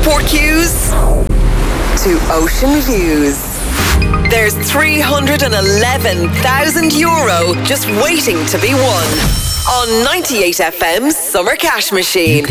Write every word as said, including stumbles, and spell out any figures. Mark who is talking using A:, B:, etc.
A: airport queues to ocean views. There's three hundred eleven thousand euro just waiting to be won on ninety-eight F M's Summer Cash Machine.